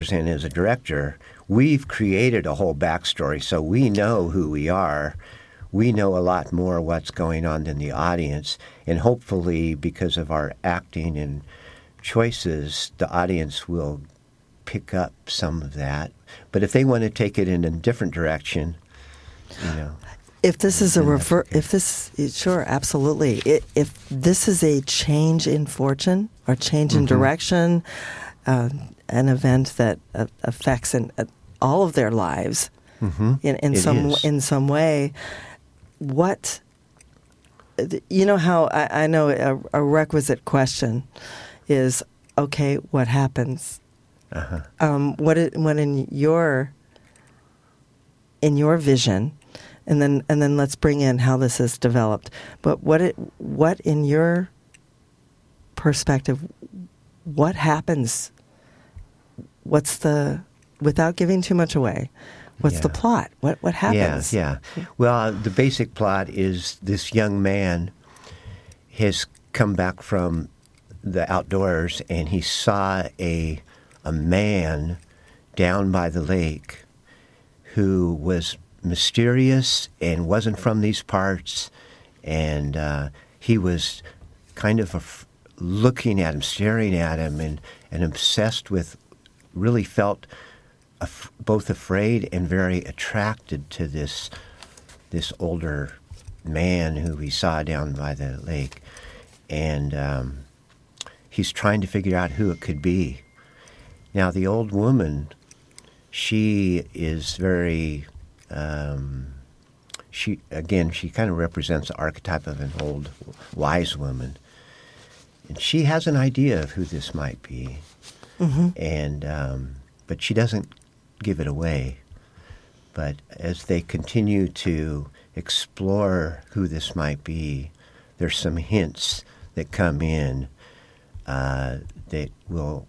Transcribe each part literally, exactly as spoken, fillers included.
actors and as a director, we've created a whole backstory, so we know who we are. We know a lot more what's going on than the audience, and hopefully, because of our acting and choices, the audience will pick up some of that. But if they want to take it in a different direction, you know. If this is a rever- okay. if this sure, absolutely. It, if this is a change in fortune or change in mm-hmm. direction, uh, an event that uh, affects an, uh, all of their lives mm-hmm. in, in some is. in some way, what you know how I, I know a, a requisite question is, okay, what happens? Uh-huh. Um, what it, when in your in your vision. And then, and then let's bring in how this is developed. But what it, what in your perspective, what happens? What's the, without giving too much away, what's yeah. the plot? What what happens? Yeah, yeah. Well, uh, the basic plot is this young man has come back from the outdoors, and he saw a a man down by the lake who was mysterious and wasn't from these parts, and uh, he was kind of af- looking at him, staring at him, and, and obsessed with, really felt af- both afraid and very attracted to this this older man who he saw down by the lake. And um, he's trying to figure out who it could be. Now, the old woman, she is very... Um, she again, she kind of represents the archetype of an old wise woman, and she has an idea of who this might be, mm-hmm. and um, but she doesn't give it away. But as they continue to explore who this might be, there's some hints that come in uh, that will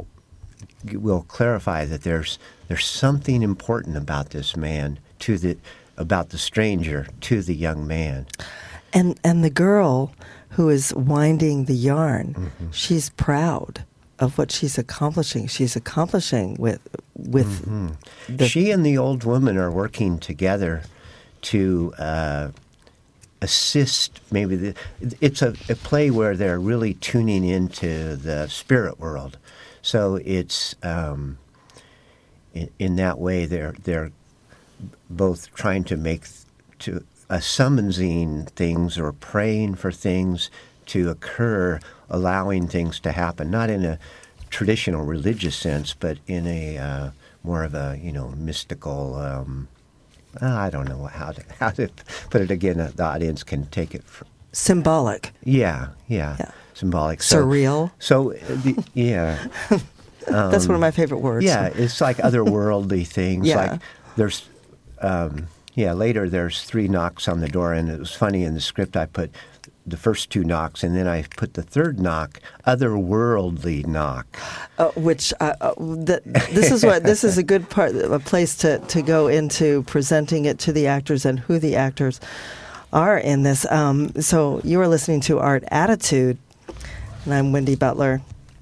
will clarify that there's there's something important about this man. To the about the stranger to the young man, and and the girl who is winding the yarn, mm-hmm. she's proud of what she's accomplishing. She's accomplishing with with mm-hmm. the she and the old woman are working together to uh, assist. Maybe the, it's a, a play where they're really tuning into the spirit world. So it's um, in, in that way they're they're. both trying to make to uh, summoning things or praying for things to occur, allowing things to happen, not in a traditional religious sense, but in a uh, more of a you know mystical. Um, I don't know how to how to put it again. The audience can take it. For, symbolic. Yeah, yeah, yeah. Symbolic. So, Surreal. So, the, yeah. Um, That's one of my favorite words. Yeah, it's like otherworldly things. Yeah. Like there's. Um, yeah, later there's three knocks on the door, and it was funny in the script I put the first two knocks, and then I put the third knock, otherworldly knock. Uh, which, uh, uh, th- this is what, this is a good part, a place to, to go into presenting it to the actors and who the actors are in this. Um, so you are listening to Art Attitude, and I'm Wendy Butler.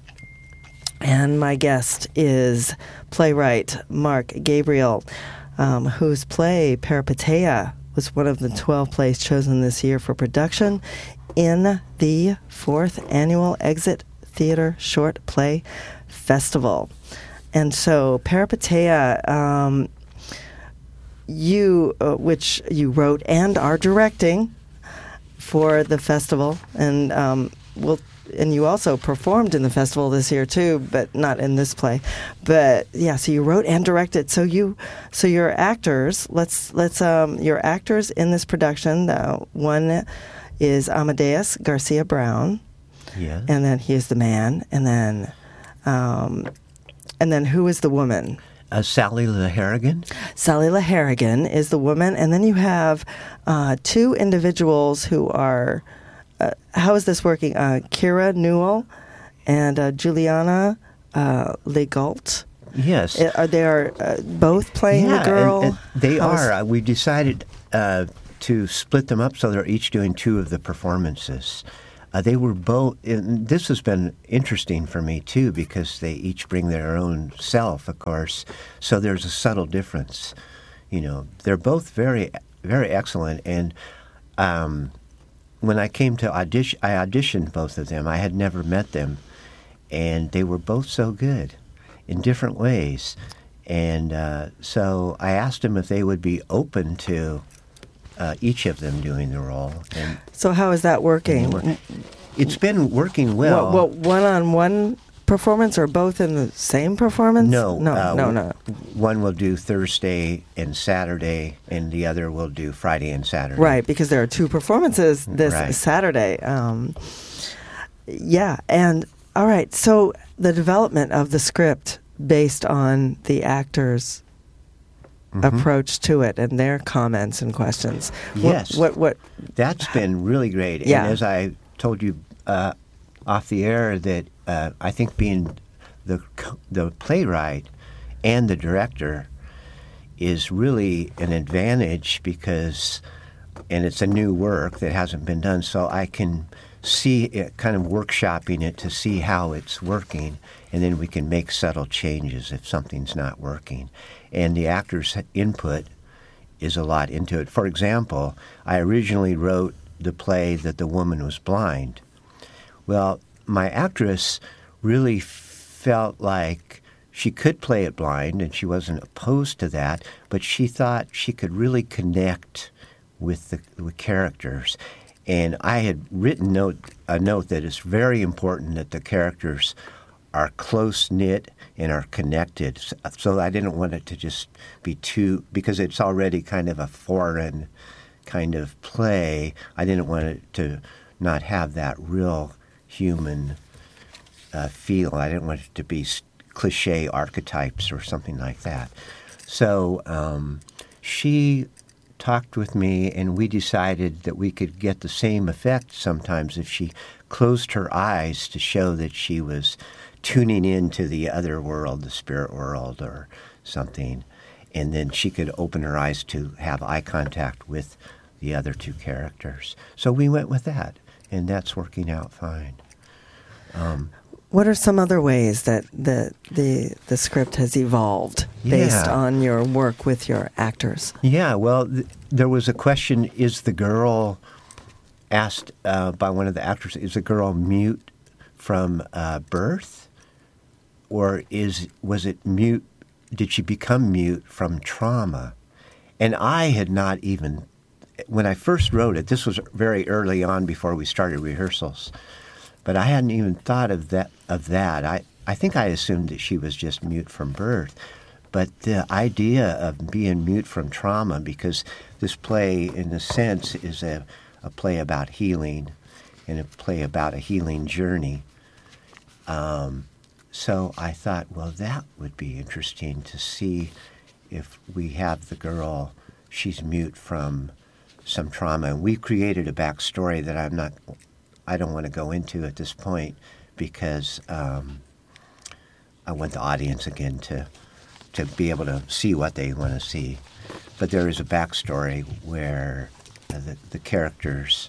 And my guest is playwright Mark Gabriel. Um, whose play, Peripeteia, was one of the twelve plays chosen this year for production in the fourth annual Exit Theater Short Play Festival. And so, Peripeteia, um, you, uh, which you wrote and are directing for the festival, and um, we'll and you also performed in the festival this year too, but not in this play. But yeah, so you wrote and directed. So you, so your actors. Let's let's um your actors in this production. Uh, one is Amadeus Garcia Brown. Yeah. And then he is the man. And then, um, and then who is the woman? Uh, Sally LaHarrigan. Sally LaHarrigan is the woman, and then you have uh, two individuals who are. Uh, how is this working? Uh, Kira Newell and uh, Juliana uh, Legault. Yes. Are they are uh, both playing yeah, the girl? And, and they How's... are. Uh, we decided uh, to split them up so they're each doing two of the performances. Uh, they were both, and this has been interesting for me too, because they each bring their own self, of course. So there's a subtle difference. You know, they're both very, very excellent. And um, when I came to audition, I auditioned both of them. I had never met them, and they were both so good in different ways. And uh, so I asked them if they would be open to Uh, each of them doing the role. And so how is that working? It's been working well. What, what, one-on-one performance or both in the same performance? No. No, uh, no, no. One will do Thursday and Saturday, and the other will do Friday and Saturday. Right, because there are two performances this Right. Saturday. Um, yeah, and all right, so the development of the script based on the actors' Mm-hmm. approach to it and their comments and questions. Yes. What, what, what That's been really great. Yeah. And as I told you uh, off the air, that uh, I think being the the playwright and the director is really an advantage, because, and it's a new work that hasn't been done, so I can see it, kind of workshopping it to see how it's working, and then we can make subtle changes if something's not working. And the actor's input is a lot into it. For example, I originally wrote the play that the woman was blind. Well, my actress really felt like she could play it blind, and she wasn't opposed to that, but she thought she could really connect with the with characters. And I had written note, a note that it's very important that the characters are close-knit and are connected. So I didn't want it to just be too, because it's already kind of a foreign kind of play, I didn't want it to not have that real human uh, feel. I didn't want it to be cliche archetypes or something like that. So um, she talked with me, and we decided that we could get the same effect sometimes if she closed her eyes to show that she was tuning into the other world, the spirit world or something, and then she could open her eyes to have eye contact with the other two characters. So we went with that, and that's working out fine. Um, what are some other ways that the the, the script has evolved based yeah. on your work with your actors? Yeah, well, th- there was a question, is the girl asked uh, by one of the actors, is the girl mute from uh, birth? Or is was it mute, did she become mute from trauma? And I had not even, when I first wrote it, this was very early on before we started rehearsals, but I hadn't even thought of that. Of that. I, I think I assumed that she was just mute from birth. But the idea of being mute from trauma, because this play, in a sense, is a, a play about healing and a play about a healing journey. Um, so I thought, well, that would be interesting to see if we have the girl, she's mute from some trauma. And we created a backstory that I'm not, I don't want to go into at this point, because um, I want the audience again to to be able to see what they want to see. But there is a backstory where uh, the, the characters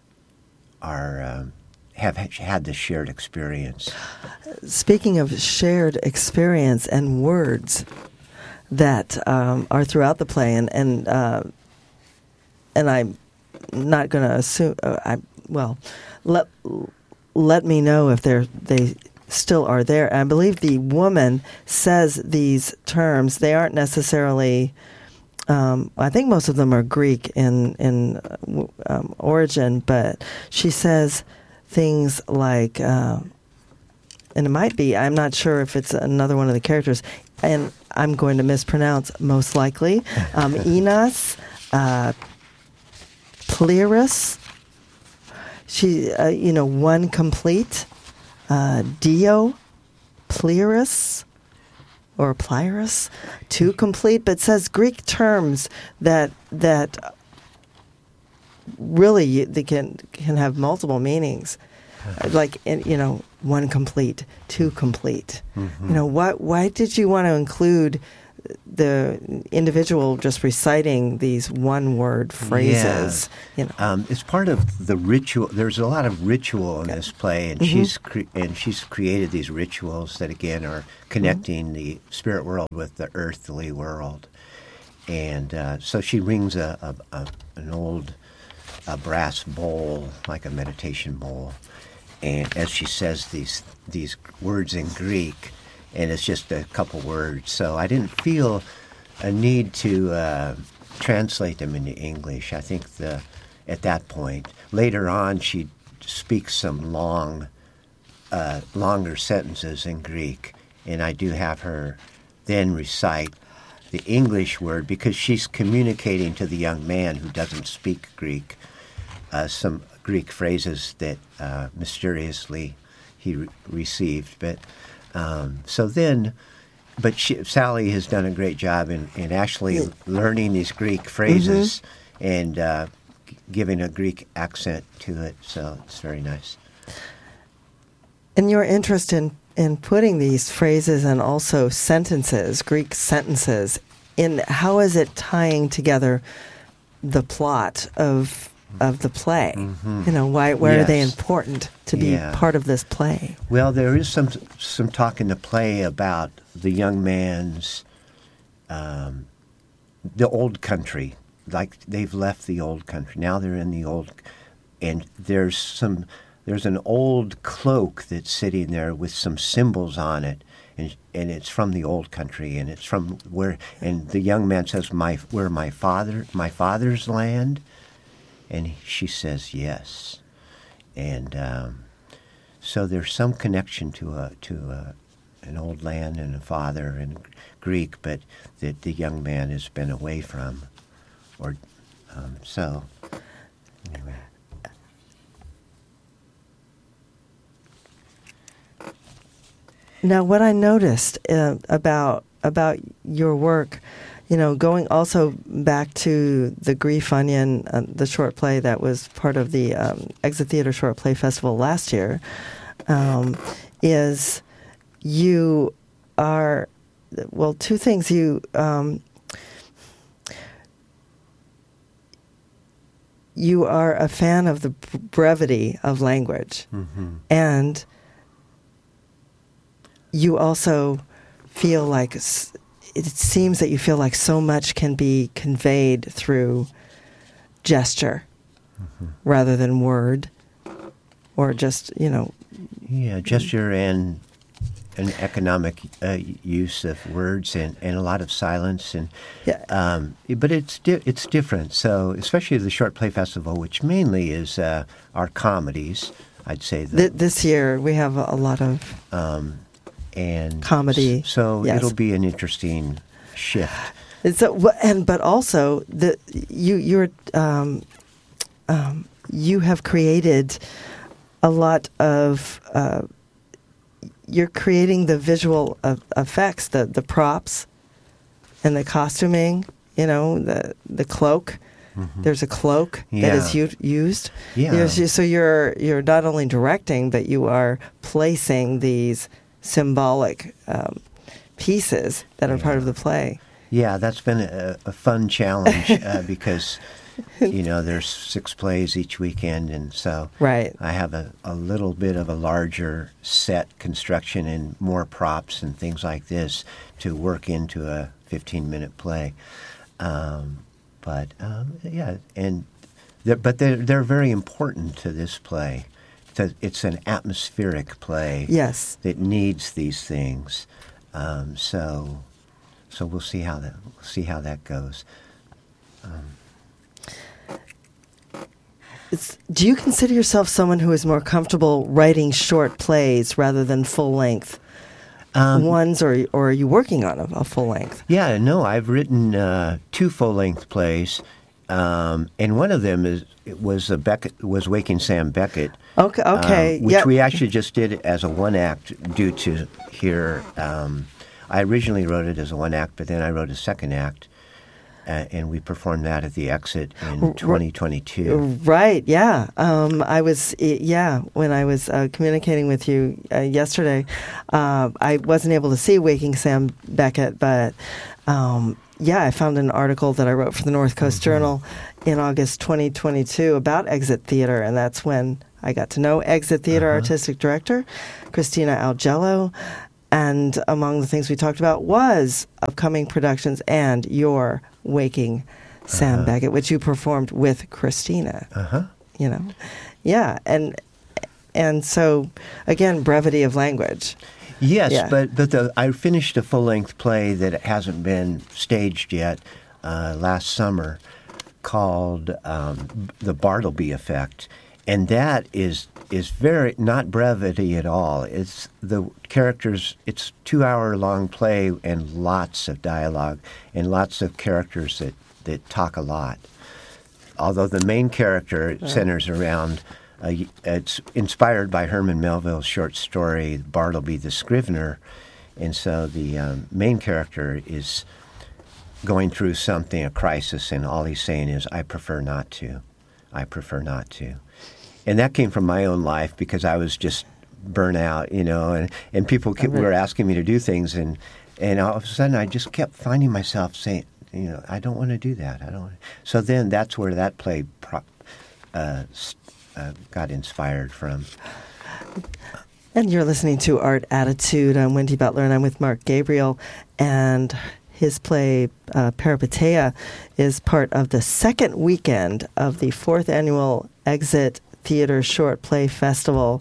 are um, have had this shared experience. Speaking of shared experience and words that um, are throughout the play, and and uh, and I'm not going to assume. Uh, I well, let let me know if they're they still are there. I believe the woman says these terms. They aren't necessarily. Um, I think most of them are Greek in in um, origin, but she says things like, uh, and it might be, I'm not sure if it's another one of the characters, and I'm going to mispronounce most likely, um, Enos, uh, Plerus, she, uh, you know, one complete, uh, Dio, Plerus, or Plerus, two complete, but it says Greek terms that that really they can can have multiple meanings, like you know, one complete, two complete. Mm-hmm. You know, why why did you want to include the individual just reciting these one-word phrases. Yeah. You know, um, it's part of the ritual. There's a lot of ritual in this play, and mm-hmm. she's cre- and she's created these rituals that again are connecting mm-hmm. the spirit world with the earthly world. And uh, so she rings a, a, a an old a brass bowl, like a meditation bowl, and as she says these these words in Greek. And it's just a couple words. So I didn't feel a need to uh, translate them into English. I think the at that point. Later on, she speaks some long, uh, longer sentences in Greek. And I do have her then recite the English word because she's communicating to the young man who doesn't speak Greek uh, some Greek phrases that uh, mysteriously he re- received. But... Um, so then, but she, Sally has done a great job in, in actually learning these Greek phrases mm-hmm. and uh, g- giving a Greek accent to it. So it's very nice. And your interest in, in putting these phrases and also sentences, Greek sentences, in how is it tying together the plot of of the play? Mm-hmm. You know, why why yes. are they important to be yeah. part of this play? Well, there is some some talk in the play about the young man's um, the old country. Like they've left the old country. Now they're in the old, and there's some there's an old cloak that's sitting there with some symbols on it, and and it's from the old country, and it's from where. And the young man says, "My where my father my father's land." And she says yes, and um, so there's some connection to a to a, an old land and a father in Greek, but that the young man has been away from, or um, so. Anyway. Now, what I noticed uh, about about your work. You know, going also back to the Grief Onion, uh, the short play that was part of the um, Exit Theater Short Play Festival last year, um, is you are, well, two things. You um, you are a fan of the brevity of language, mm-hmm. and you also feel like... It seems that you feel like so much can be conveyed through gesture mm-hmm. rather than word, or just, you know... Yeah, gesture and an economic uh, use of words and, and a lot of silence. and yeah. um, But it's di- it's different. So especially the Short Play Festival, which mainly is uh, our comedies, I'd say. The, Th- this year we have a lot of... Um, And comedy, so yes. it'll be an interesting shift. So, and but also the you you're um, um, you have created a lot of uh, you're creating the visual uh, effects, the the props, and the costuming. You know, the the cloak. Mm-hmm. There's a cloak yeah. that is u- used. Yeah. You're, so you're you're not only directing, but you are placing these symbolic um, pieces that are yeah. part of the play. Yeah, that's been a, a fun challenge uh, because, you know, there's six plays each weekend, and so right. I have a, a little bit of a larger set construction and more props and things like this to work into a fifteen-minute play. Um, but, um, yeah, and they're, but they're, they're very important to this play. It's an atmospheric play yes. that needs these things. Um, so, so we'll see how that we'll see how that goes. Um, it's, do you consider yourself someone who is more comfortable writing short plays rather than full length um, ones, or or are you working on a, a full length? Yeah, no, I've written uh, two full length plays, um, and one of them is it was a Beckett was Waking Sam Beckett. Okay, okay, um, which yep. we actually just did as a one act due to here. Um, I originally wrote it as a one act, but then I wrote a second act. uh, and we performed that at the Exit in twenty twenty-two. Right, yeah. Um, I was, yeah, when I was uh, communicating with you uh, yesterday, uh, I wasn't able to see Waking Sam Beckett, but um, yeah, I found an article that I wrote for the North Coast mm-hmm. Journal in August twenty twenty-two about Exit Theater, and that's when I got to know Exit Theater uh-huh. artistic director Christina Augello. And among the things we talked about was upcoming productions and your Waking Sam uh-huh. Beckett, which you performed with Christina. Uh-huh. You know, yeah, and and so again, brevity of language. Yes, yeah. but but the, I finished a full length play that hasn't been staged yet uh, last summer, called um, The Bartleby Effect, and that is is very not brevity at all. It's the characters. It's two hour long play and lots of dialogue and lots of characters that, that talk a lot. Although the main character right. centers around, uh, it's inspired by Herman Melville's short story Bartleby the Scrivener, and so the um, main character is going through something, a crisis, and all he's saying is, "I prefer not to. I prefer not to." And that came from my own life because I was just burnt out, you know, and, and people kept, were asking me to do things, and, and all of a sudden I just kept finding myself saying, you know, I don't want to do that. I don't. Wanna. So then that's where that play pro, uh, uh, got inspired from. And you're listening to Art Attitude. I'm Wendy Butler, and I'm with Mark Gabriel, and his play, uh, Peripeteia, is part of the second weekend of the fourth annual Exit Theater Short Play Festival.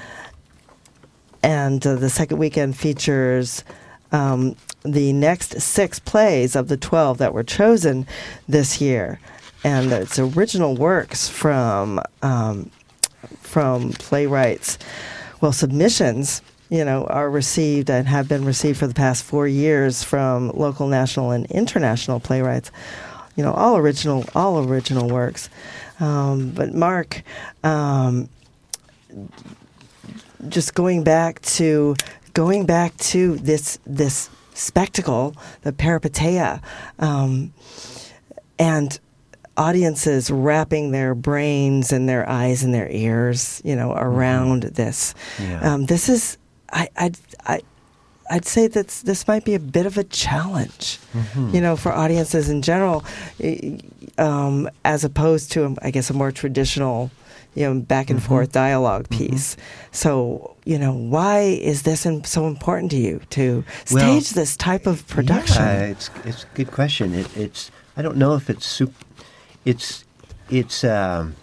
And uh, the second weekend features um, the next six plays of the twelve that were chosen this year. And it's original works from um, from playwrights. Well, submissions, you know, are received and have been received for the past four years from local, national, and international playwrights. You know, all original, all original works. Um, but Mark, um, just going back to going back to this this spectacle, the Peripeteia, um, and audiences wrapping their brains and their eyes and their ears, you know, around mm-hmm. this. Yeah. Um, this is, I, I, I. I'd say that this might be a bit of a challenge, mm-hmm. you know, for audiences in general, um, as opposed to, I guess, a more traditional, you know, back and mm-hmm. forth dialogue piece. Mm-hmm. So, you know, why is this so important to you to stage well, this type of production? Yeah, it's it's a good question. It, it's I don't know if it's super, it's it's um,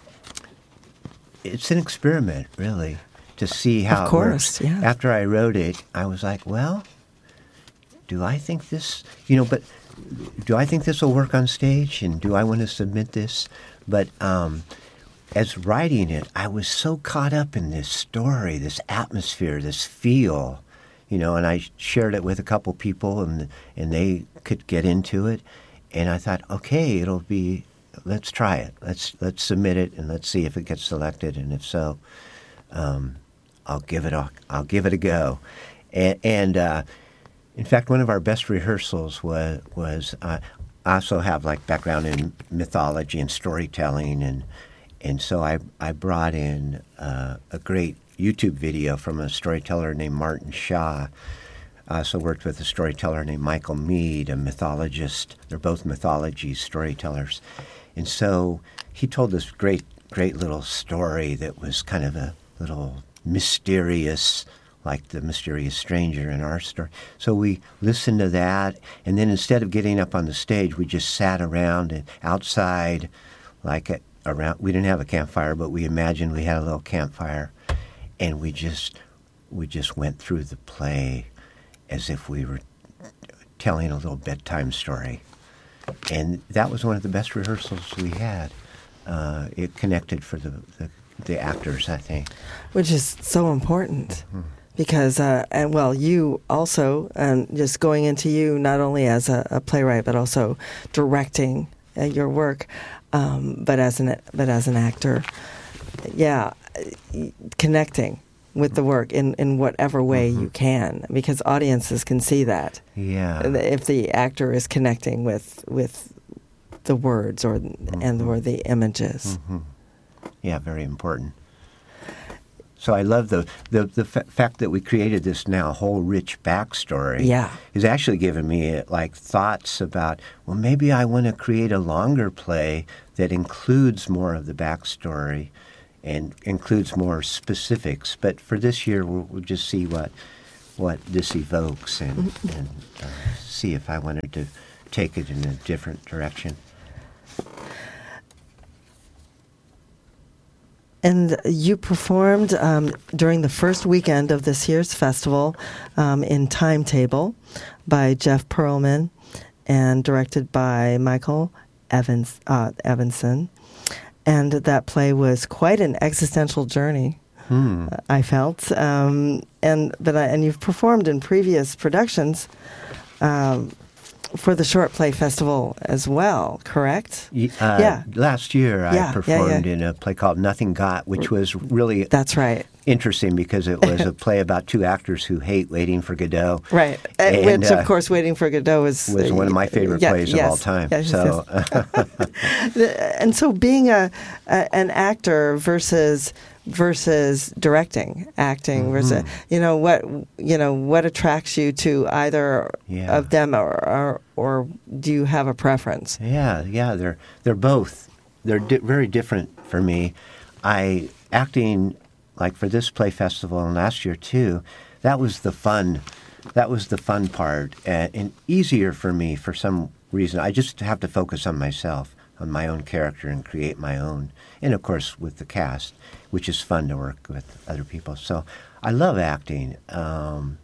it's an experiment, really. To see how of course, it works. Yeah. After I wrote it, I was like, well, do I think this, you know, but do I think this will work on stage? And do I want to submit this? But um, as writing it, I was so caught up in this story, this atmosphere, this feel, you know, and I shared it with a couple people, and and they could get into it. And I thought, okay, it'll be, let's try it. Let's let's submit it, and let's see if it gets selected. And if so, um, I'll give it a, I'll give it a go. And, and uh, in fact, one of our best rehearsals was, was uh, I also have like background in mythology and storytelling, and and so I, I brought in uh, a great YouTube video from a storyteller named Martin Shaw. I also worked with a storyteller named Michael Mead, a mythologist. They're both mythology storytellers. And so he told this great, great little story that was kind of a little mysterious, like the mysterious stranger in our story. So we listened to that, and then instead of getting up on the stage, we just sat around and outside, like a, around. We didn't have a campfire, but we imagined we had a little campfire, and we just we just went through the play as if we were telling a little bedtime story, and that was one of the best rehearsals we had. Uh, it connected for the, the the actors, I think. Which is so important mm-hmm. because, uh, and well, you also, um, just going into you not only as a, a playwright, but also directing uh, your work, um, but as an but as an actor, yeah, connecting with the work in, in whatever way mm-hmm. you can, because audiences can see that. Yeah. If the actor is connecting with with the words or mm-hmm. and or the images. Mm-hmm. Yeah, very important. So I love the the the f- fact that we created this now whole rich backstory. Yeah, is actually giving me like thoughts about, well, maybe I want to create a longer play that includes more of the backstory and includes more specifics. But for this year, we'll, we'll just see what what this evokes and, mm-hmm. and uh, see if I wanted to take it in a different direction. And you performed um, during the first weekend of this year's festival um, in Timetable by Jeff Pearlman and directed by Michael Evans uh, Evanson. And that play was quite an existential journey, hmm. I felt. Um, and but I, and you've performed in previous productions um, for the Short Play Festival as well, correct? Uh, yeah. Last year yeah, I performed yeah, yeah. in a play called Nothing Got, which was really That's right. interesting because it was a play about two actors who hate Waiting for Godot. Right. And, which, uh, of course, Waiting for Godot is... was one of my favorite yeah, plays yes, of all time. Yes, so, yes. And so being a, a an actor versus... versus directing, acting, mm-hmm. versus, you know, what, you know, what attracts you to either yeah. of them, or, or or do you have a preference? Yeah, yeah, they're they're both. They're di- very different for me. I acting like for this play festival and last year too. That was the fun. That was the fun part, and, and easier for me for some reason. I just have to focus on myself, on my own character, and create my own. And of course, with the cast, which is fun to work with other people. So I love acting, um,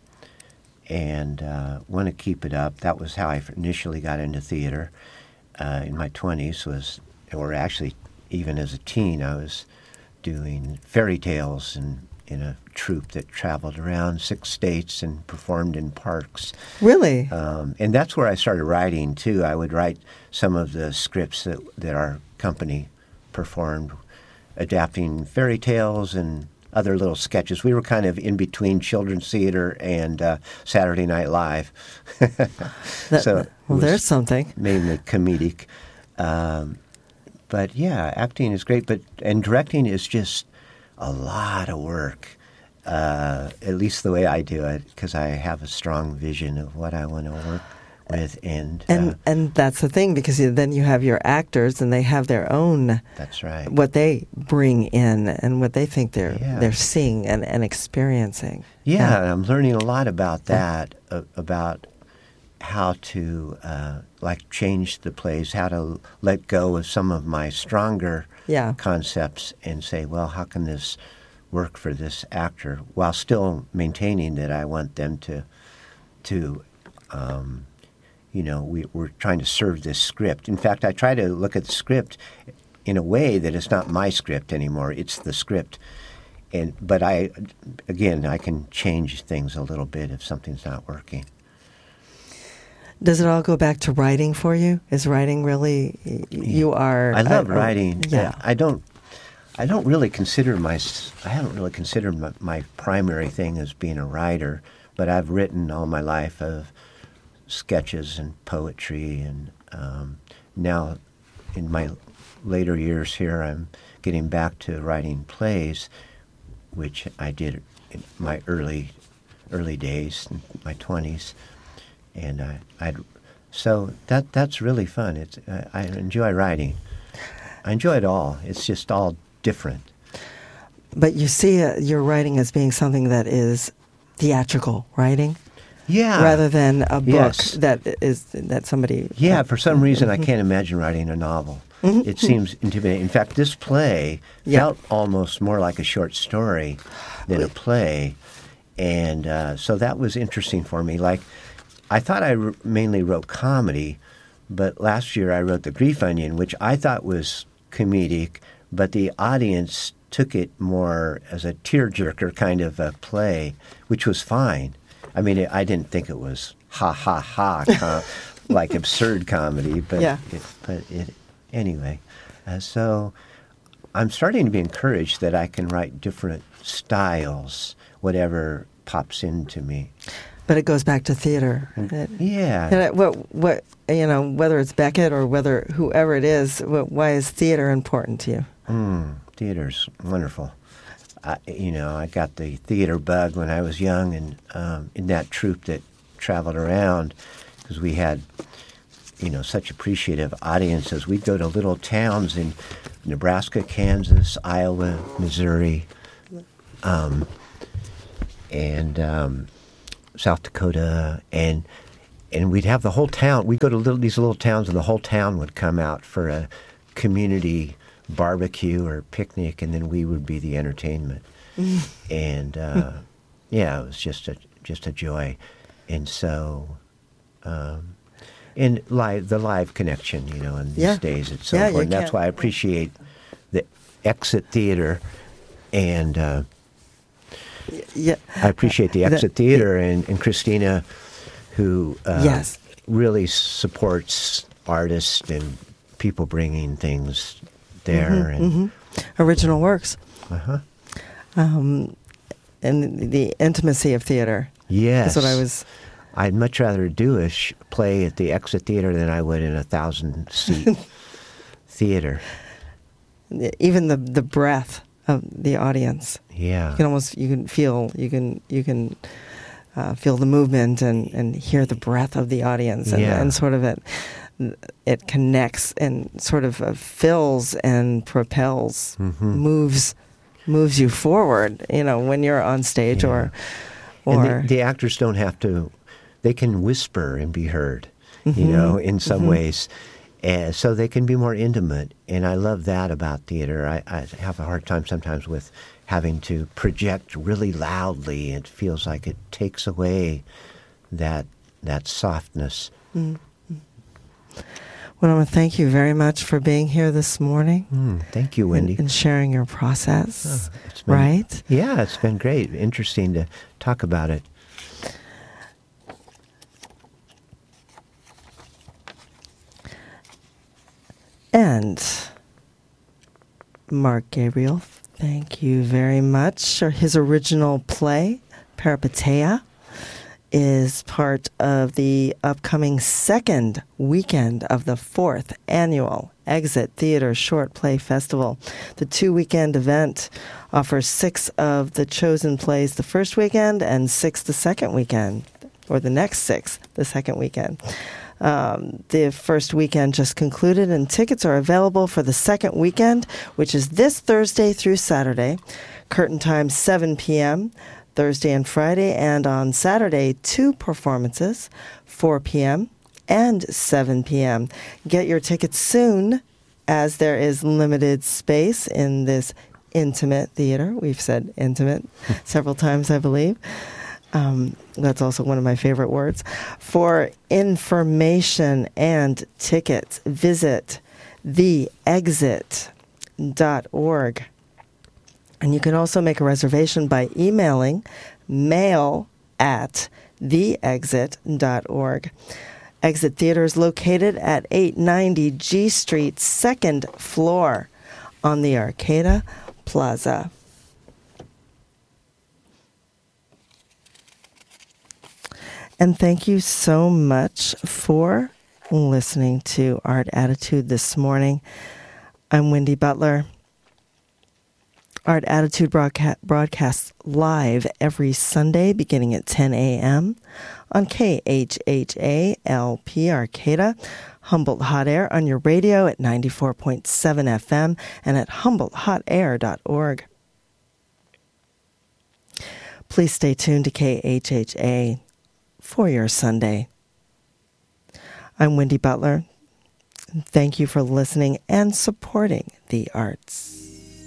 and uh, want to keep it up. That was how I initially got into theater uh, in my twenties. Was, or actually, even as a teen, I was doing fairy tales and in a troupe that traveled around six states and performed in parks. Really? Um, and that's where I started writing too. I would write some of the scripts that that our company performed, adapting fairy tales and other little sketches. We were kind of in between children's theater and uh, Saturday Night Live. that, so well, there's something. Mainly comedic. Um, but yeah, acting is great, but and directing is just a lot of work, uh, at least the way I do it, because I have a strong vision of what I want to work with. And and, uh, and that's the thing, because you, then you have your actors, and they have their own. That's right. What they bring in and what they think they're yeah. they're seeing and, and experiencing. Yeah, yeah, I'm learning a lot about that, uh, about how to uh, like change the plays, how to let go of some of my stronger yeah. concepts and say, well, how can this work for this actor, while still maintaining that I want them to to. Um, You know, we, we're trying to serve this script. In fact, I try to look at the script in a way that it's not my script anymore. It's the script. And but I, again, I can change things a little bit if something's not working. Does it all go back to writing for you? Is writing really, you are... I love uh, writing. Yeah. I don't, I don't really consider my, I haven't really considered my, my primary thing as being a writer, but I've written all my life of sketches and poetry, and um, now in my later years here, I'm getting back to writing plays, which I did in my early early days, in my twenties, and I, I'd so that that's really fun. It's I, I enjoy writing. I enjoy it all. It's just all different. But you see uh, your writing as being something that is theatrical writing. Yeah. Rather than a book yes. that is that somebody. Yeah, for some reason I can't imagine writing a novel. It seems intimidating. In fact, this play yeah. felt almost more like a short story than a play, and uh, so that was interesting for me. Like, I thought I r- mainly wrote comedy, but last year I wrote The Grief Onion, which I thought was comedic, but the audience took it more as a tearjerker kind of a play, which was fine. I mean, it, I didn't think it was ha ha ha, com- like absurd comedy, but yeah. it, but it anyway. Uh, so I'm starting to be encouraged that I can write different styles, whatever pops into me. But it goes back to theater. It, yeah. And it, what, what, you know, whether it's Beckett or whether whoever it is, what, why is theater important to you? Mm, theater's wonderful. I, you know, I got the theater bug when I was young, and um, in that troupe that traveled around, because we had, you know, such appreciative audiences. We'd go to little towns in Nebraska, Kansas, Iowa, Missouri, um, and um, South Dakota, and and we'd have the whole town. We'd go to little, these little towns, and the whole town would come out for a community barbecue or picnic, and then we would be the entertainment. And uh, yeah, it was just a just a joy. And so, um, and live the live connection, you know, in these Yeah. days, it's so Yeah, you important. That's can't- why I appreciate the Exit Theater, and uh, Yeah. I appreciate the The- Exit Theater and, and Christina, who uh, Yes. really supports artists and people bringing things there. and Mm-hmm. Original works. uh-huh. Um, and the intimacy of theater. Yes. That's what I was... I'd much rather do a sh- play at the Exit Theater than I would in a thousand-seat theater. Even the, the breath of the audience. Yeah. You can almost, you can feel, you can, you can uh, feel the movement and, and hear the breath of the audience. And, Yeah. and sort of it, it connects and sort of uh, fills and propels, Mhm. moves, moves you forward, you know, when you're on stage Yeah. or, or... And the, the actors don't have to, they can whisper and be heard, you Mhm. know, in some Mhm. ways. And so they can be more intimate. And I love that about theater. I, I have a hard time sometimes with having to project really loudly. It feels like it takes away that that softness. Mm. Well, I want to thank you very much for being here this morning. Mm, thank you, Wendy. And, and sharing your process, Oh, it's been- right? Yeah, it's been great. Interesting to talk about it. And Mark Gabriel, thank you very much. His original play, Peripeteia, is part of the upcoming second weekend of the fourth annual Exit Theater Short Play Festival. The two-weekend event offers six of the chosen plays the first weekend and six the second weekend, or the next six the second weekend. Um, the first weekend just concluded, and tickets are available for the second weekend, which is this Thursday through Saturday. Curtain time seven p.m., Thursday and Friday, and on Saturday, two performances, four p.m. and seven p.m. Get your tickets soon, as there is limited space in this intimate theater. We've said intimate several times, I believe. Um, that's also one of my favorite words. For information and tickets, visit the exit dot org. And you can also make a reservation by emailing mail at the exit dot org. Exit Theater is located at eight ninety G Street, second floor on the Arcata Plaza. And thank you so much for listening to Art Attitude this morning. I'm Wendy Butler. Art Attitude broadca- broadcasts live every Sunday beginning at ten a.m. on K H H A L P Arcata, Humboldt Hot Air on your radio at ninety-four point seven F M and at humboldt hot air dot org. Please stay tuned to K H H A for your Sunday. I'm Wendy Butler. Thank you for listening and supporting the arts.